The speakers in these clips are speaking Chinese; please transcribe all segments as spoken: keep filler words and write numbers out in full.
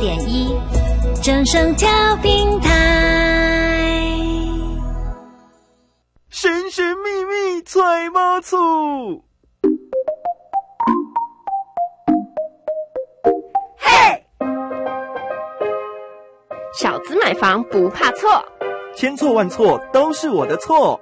点一正声调频台。 神神秘秘揣猫醋， 嘿，小子买房不怕错， 千错万错都是我的错。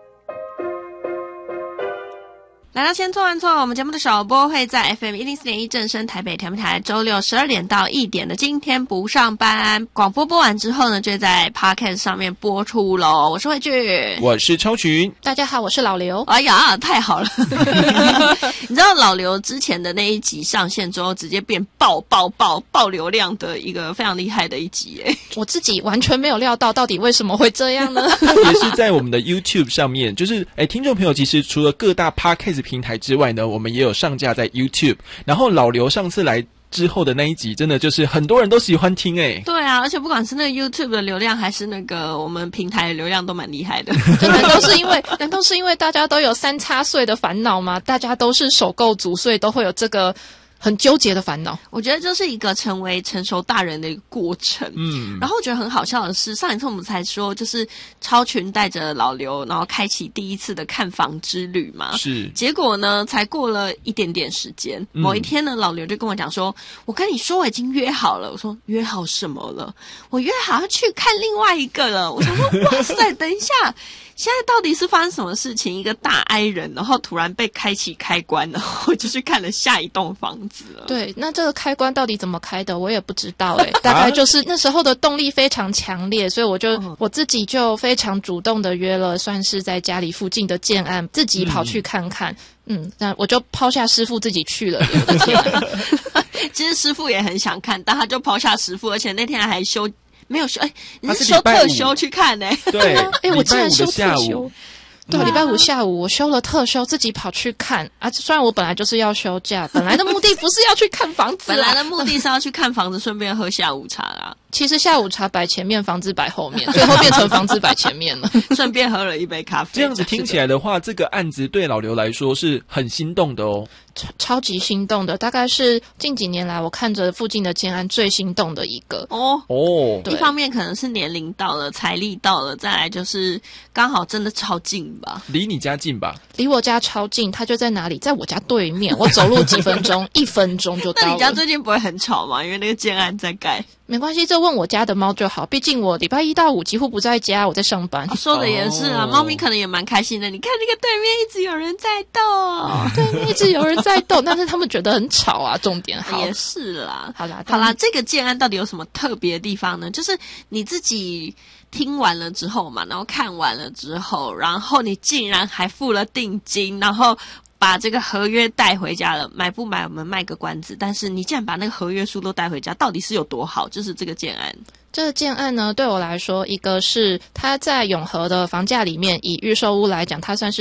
来到千错万错，我们节目的首播会在 F M 一零四点一正声台北调频台，周六十二点到一点的今天不上班。广播播完之后呢，就会在 Podcast 上面播出咯。我是慧聚， 我是超群， 大家好，我是老刘。 哎呀，太好了！你知道老刘之前的那一集上线之后，直接变爆爆爆爆流量的一个非常厉害的一集耶。 我自己完全没有料到，到底为什么会这样呢？ 也是在我们的 YouTube 上面，就是哎，听众朋友其实除了各大 Podcast平台之外呢，我们也有上架在 YouTube。然后老刘上次来之后的那一集，真的就是很多人都喜欢听哎。 对啊，而且不管是那个 YouTube 的流量，还是那个我们平台的流量，都蛮厉害的。 难道是因为难道是因为大家都有三叉岁的烦恼吗？大家都是首购族，所以都会有这个很纠结的烦恼。 我觉得这是一个成为成熟大人的一个过程。嗯，然后我觉得很好笑的是，上一次我们才说，就是超群带着老刘，然后开启第一次的看房之旅嘛。 是。 结果呢，才过了一点点时间，嗯、某一天呢，老刘就跟我讲说：“我跟你说，我已经约好了。”我说：“约好什么了？”我约好要去看另外一个了。我想说：“哇塞，等一下。”现在到底是发生什么事情？一个大 I 人，然后突然被开启开关，然后就去看了下一栋房子了。 对，那这个开关到底怎么开的，我也不知道哎、欸。大概就是那时候的动力非常强烈，所以我就、哦、我自己就非常主动的约了，算是在家里附近的建案，自己跑去看看。嗯，嗯那我就抛下师傅自己去了。 其实师傅也很想看，但他就抛下师傅，而且那天还休。没有休，哎，你是休特休去看呢、欸？ 对， 哎，我竟然休特休。对，礼拜五下午我休了特休，自己跑去看啊。虽然我本来就是要休假，本来的目的不是要去看房子， 本来的目的是要去看房子，顺便喝下午茶啦。 其实下午茶摆前面，房子摆后面，最后变成房子摆前面了， 顺便喝了一杯咖啡。 这样子听起来的话，这个案子对老刘来说是很心动的哦。 超, 超级心动的，大概是近几年来我看着附近的建案最心动的一个哦哦。 一方面可能是年龄到了，财力到了，再来就是刚好真的超近吧， 离你家近吧？ 离我家超近，它就在哪里？在我家对面，我走路几分钟，一分钟就到了。 那你家最近不会很吵吗？因为那个建案在盖。 没关系，这问我家的猫就好，毕竟我礼拜一到五几乎不在家，我在上班。 哦、说的也是啊，猫、哦、咪可能也蛮开心的。你看那个对面一直有人在动， 对面一直有人在动，但是他们觉得很吵啊。重点好也是啦， 好啦， 好啦，这个建案到底有什么特别的地方呢？就是你自己听完了之后嘛，然后看完了之后，然后你竟然还付了定金，然后把这个合约带回家了。买不买我们卖个关子，但是你竟然把那个合约书都带回家，到底是有多好？就是这个建案。 这个建案呢，对我来说，一个是它在永和的房价里面，以预售屋来讲，它算是